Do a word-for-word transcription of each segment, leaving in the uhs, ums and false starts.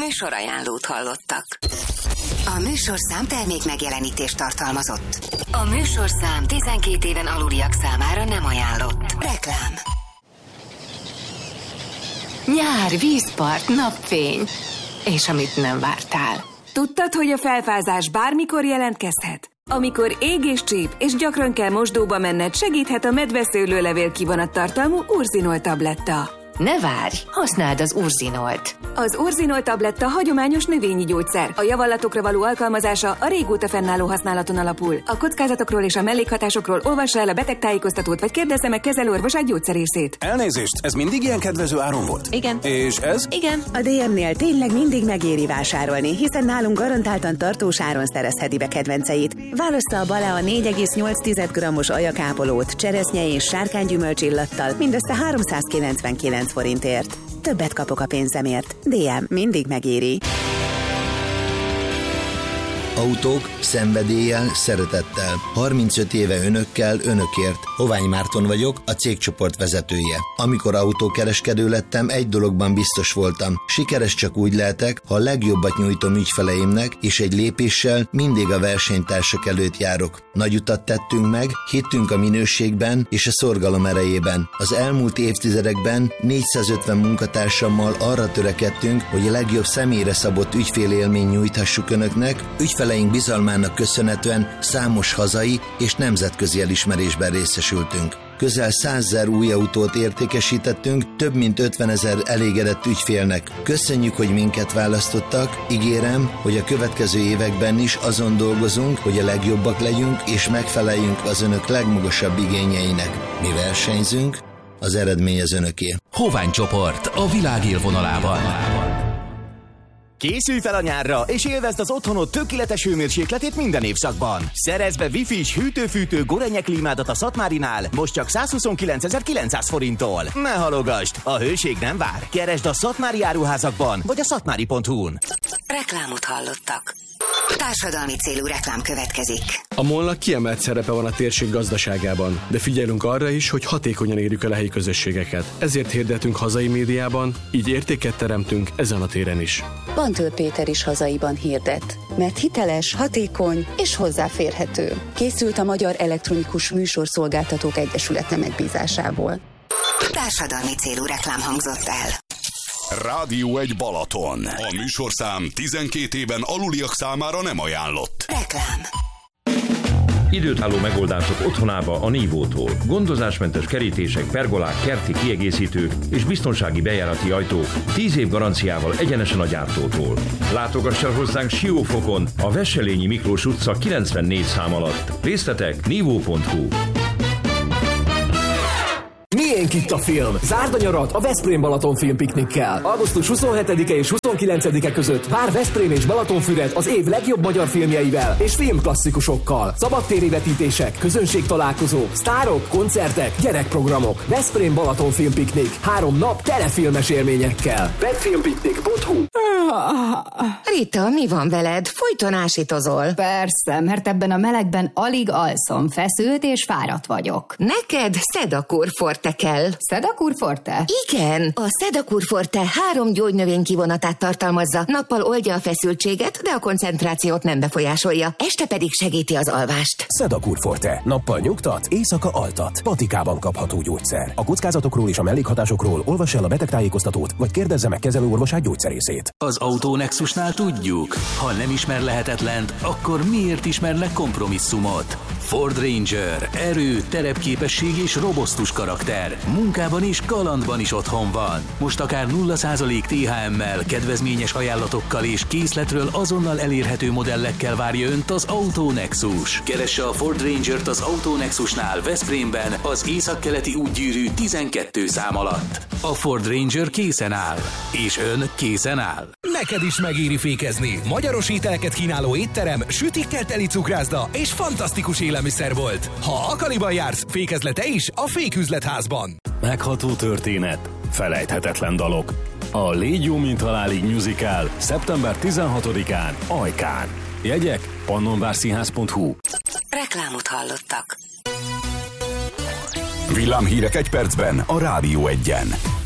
Műsorajánlót hallottak. A műsorszám termék megjelenítést tartalmazott. A műsorszám tizenkét éven aluliak számára nem ajánlott. Reklám. Nyár, vízpart, napfény. És amit nem vártál. Tudtad, hogy a felfázás bármikor jelentkezhet? Amikor ég és csíp, és gyakran kell mosdóba menned, segíthet a medveszőlőlevél kivonat tartalmú Urzinol tabletta. Ne várj, használd az Urzinolt. Az Urzinol tabletta hagyományos növényi gyógyszer. A javallatokra való alkalmazása a régóta fennálló használaton alapul. A kockázatokról és a mellékhatásokról olvassa el a betegtájékoztatót, vagy kérdezze meg kezelőorvosát, gyógyszerészét. Elnézést, ez mindig ilyen kedvező áron volt? Igen. És ez? Igen. A dé em-nél tényleg mindig megéri vásárolni, hiszen nálunk garantáltan tartós áron szerezheti be kedvenceit. Válassza a Balea négy egész nyolc grammos ajakápolót, cseresznye és sárkánygyümölcs illattal mindössze háromszázkilencvenkilenc forintért. Többet kapok a pénzemért. dé em mindig megéri. Autók szenvedéllyel, szeretettel. harmincöt éve önökkel, önökért. Hovány Márton vagyok, a cégcsoport vezetője. Amikor autókereskedő lettem, egy dologban biztos voltam. Sikeres csak úgy lehetek, ha a legjobbat nyújtom ügyfeleimnek, és egy lépéssel mindig a versenytársak előtt járok. Nagy utat tettünk meg, hittünk a minőségben és a szorgalom erejében. Az elmúlt évtizedekben négyszázötven munkatársammal arra törekedtünk, hogy a legjobb személyre szabott ügyfélélményt nyújthassuk önöknek. Ügyfeleink bizalmának köszönhetően számos hazai és nemzetközi elismerésben részesültünk. Közel százezer új autót értékesítettünk, több mint ötvenezer elégedett ügyfélnek. Köszönjük, hogy minket választottak, ígérem, hogy a következő években is azon dolgozunk, hogy a legjobbak legyünk és megfeleljünk az önök legmagasabb igényeinek. Mi versenyzünk, az eredmény az önöké. Hovány csoport a világ élvonalában. Készülj fel a nyárra, és élvezd az otthonod tökéletes hőmérsékletét minden évszakban. Szerezd be Wi-Fi-s hűtő-fűtő Gorenyek klímádat a Szatmárinál, most csak százhuszonkilencezer-kilencszáz forinttól. Ne halogasd, a hőség nem vár. Keresd a szatmári áruházakban, vagy a szatmári pont hu-n. Reklámot hallottak. Társadalmi célú reklám következik. A MOL-nak kiemelt szerepe van a térség gazdaságában, de figyelünk arra is, hogy hatékonyan érjük el a helyi közösségeket. Ezért hirdetünk hazai médiában, így értéket teremtünk ezen a téren is. Bantől Péter is hazaiban hirdet, mert hiteles, hatékony és hozzáférhető. Készült a Magyar Elektronikus Műsorszolgáltatók Egyesülete megbízásából. Társadalmi célú reklám hangzott el. Rádió egy Balaton. A műsorszám tizenkét éven aluliak számára nem ajánlott. Reklám. Időtálló megoldások otthonába a Nívótól. Gondozásmentes kerítések, pergolák, kerti kiegészítők és biztonsági bejárati ajtók tíz év garanciával egyenesen a gyártótól. Látogass el hozzánk Siófokon, a Wesselényi Miklós utca kilencvennégy szám alatt. Részletek nívó pont hu. Miénk itt a film? Zárd a nyarat a Veszprém Balaton filmpiknikkel. augusztus huszonhetedike és huszonkilencedike között vár Veszprém és Balatonfüred az év legjobb magyar filmjeivel és filmklasszikusokkal. Szabadtéri vetítések, közönségtalálkozó, sztárok, koncertek, gyerekprogramok. Veszprém Balaton filmpiknik. Három nap telefilmes élményekkel. webfilmpiknik pont hu. Rita, mi van veled? Folyton ásítozol. Persze, mert ebben a melegben alig alszom, feszült és fáradt vagyok. Neked Sedakur Forte kell. Sedakur Forte? Igen, a Sedakur Forte három gyógynövény kivonatát tartalmazza. Nappal oldja a feszültséget, de a koncentrációt nem befolyásolja. Este pedig segíti az alvást. Sedakur Forte. Nappal nyugtat, éjszaka altat. Patikában kapható gyógyszer. A kockázatokról és a mellékhatásokról olvass el a betegtájékoztatót, vagy kérdezze meg kezelőorvosát, gyógyszerészét. Az Autonexusnál tudjuk, ha nem ismer lehetetlent, akkor miért ismernek kompromisszumot? Ford Ranger. Erő, terepképesség és robosztus karakter. Munkában és kalandban is otthon van. Most akár nulla százalék té há emmel, kedvezményes ajánlatokkal és készletről azonnal elérhető modellekkel várja önt az Autonexus. Keresse a Ford Rangert az Autonexusnál Veszprémben, az északkeleti útgyűrű tizenkettő szám alatt. A Ford Ranger készen áll. És ön készen áll. Neked is megéri fékezni. Magyaros ételeket kínáló étterem, sütikkel teli cukrászda és fantasztikus élelmiszerbolt. Ha Akaliban jársz, fékezle te is a Féküzletházban. Megható történet, felejthetetlen dalok. A Légy jó, mint halálig musical szeptember tizenhatodikán Ajkán. Jegyek pannonvárszínház pont hu. Reklámot hallottak. Villámhírek egy percben a Rádió egyen.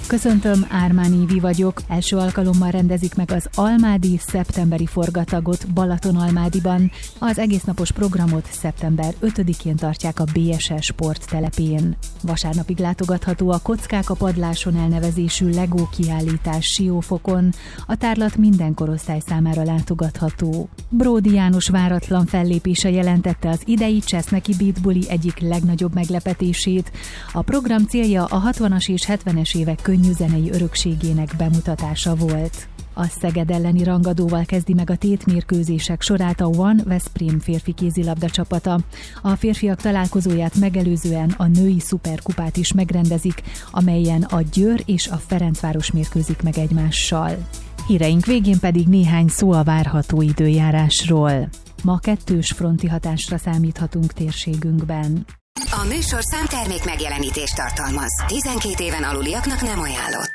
Köszöntöm, Ármán Évi vagyok. Első alkalommal rendezik meg az Almádi szeptemberi forgatagot Balatonalmádiban. Az egésznapos programot szeptember ötödikén tartják a bé es es sporttelepén. Vasárnapig látogatható a Kockák a padláson elnevezésű Lego kiállítás Siófokon. A tárlat minden korosztály számára látogatható. Bródi János váratlan fellépése jelentette az idei Cseszneki Beat Bully egyik legnagyobb meglepetését. A program célja a hatvanas és hetvenes évek könnyű zenei örökségének bemutatása volt. A Szeged elleni rangadóval kezdi meg a tétmérkőzések sorát a One Veszprém férfi kézilabda csapata. A férfiak találkozóját megelőzően a női szuperkupát is megrendezik, amelyen a Győr és a Ferencváros mérkőzik meg egymással. Híreink végén pedig néhány szó a várható időjárásról. Ma kettős fronti hatásra számíthatunk térségünkben. A műsorszám termék megjelenítést tartalmaz. tizenkét éven aluliaknak nem ajánlott.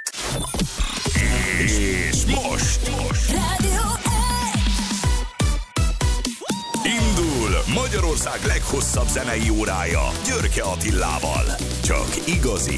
És most, most. Indul Magyarország leghosszabb zenei órája Györke Attilával. Csak igazi,